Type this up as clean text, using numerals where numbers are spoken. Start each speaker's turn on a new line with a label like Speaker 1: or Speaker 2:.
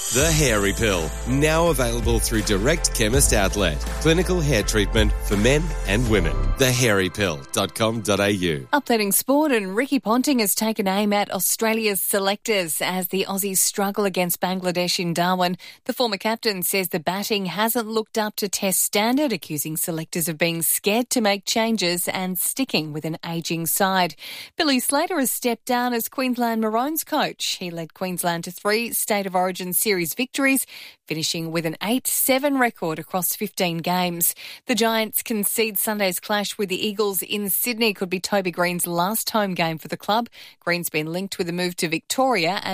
Speaker 1: The Hairy Pill, now available through Direct Chemist Outlet. Clinical hair treatment for men and women. thehairypill.com.au.
Speaker 2: Updating sport, and Ricky Ponting has taken aim at Australia's selectors as the Aussies struggle against Bangladesh in Darwin. The former captain says the batting hasn't looked up to Test standard, accusing selectors of being scared to make changes and sticking with an ageing side. Billy Slater has stepped down as Queensland Maroons coach. He led Queensland to 3 State of Origin series victories, finishing with an 8-7 record across 15 games. The Giants concede Sunday's clash with the Eagles in Sydney could be Toby Green's last home game for the club. Green's been linked with a move to Victoria and